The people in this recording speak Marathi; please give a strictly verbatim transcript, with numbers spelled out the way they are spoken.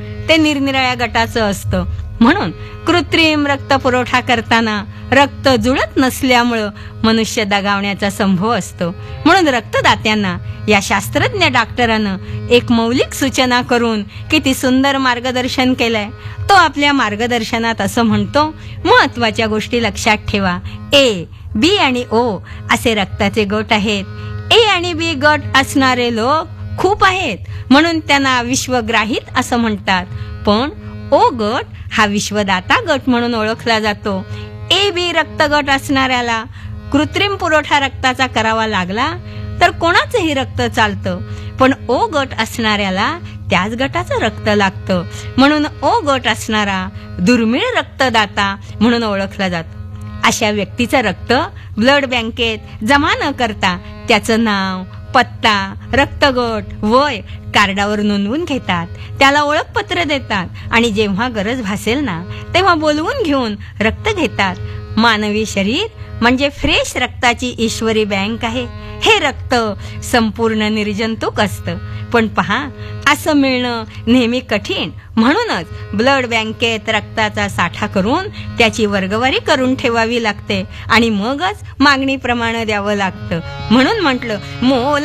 ते निरनिराळ्या गटाचं असतं. म्हणून कृत्रिम रक्त पुरवठा करताना रक्त जुळत नसल्यामुळं मनुष्य दगावण्याचा संभव असतो. म्हणून रक्तदात्यांना या शास्त्रज्ञ डॉक्टरानं एक मौलिक सूचना करून किती सुंदर मार्गदर्शन केलंय. तो आपल्या मार्गदर्शनात असं म्हणतो, महत्वाच्या गोष्टी लक्षात ठेवा. ए, बी आणि ओ असे रक्ताचे गट आहेत. ए आणि बी गट असणारे लोक खूप आहेत, म्हणून त्यांना विश्वग्राहित असं म्हणतात. पण ओ गट हा विश्वदाता गट म्हणून ओळखला जातो. ए बी रक्तगट असणाऱ्याला कृत्रिम पुरवठा रक्ताचा करावा लागला तर कोणाचंही रक्त चालतं, पण ओ गट असणाऱ्याला त्याच गटाचं रक्त लागतं. म्हणून ओ गट असणारा दुर्मिळ रक्तदाता म्हणून ओळखला जातो. अशा व्यक्तीचं रक्त ब्लड बँकेत जमा न करता त्याचं नाव, पत्ता, रक्तगट, वय कार्डावर नोंदवून घेतात. त्याला ओळखपत्र देतात आणि जेव्हा गरज भासेल ना तेव्हा बोलवून घेऊन रक्त घेतात. मानवी शरीर म्हणजे फ्रेश रक्ताची ईश्वरी बँक आहे. हे रक्त संपूर्ण निर्जंतुक असतं, पण पहा असं मिळणं नेहमी कठीण. म्हणूनच ब्लड बँकेत रक्ताचा साठा करून त्याची वर्गवारी करून ठेवावी लागते आणि मगच मागणीप्रमाणे द्यावं लागतं. म्हणून म्हटलं मोल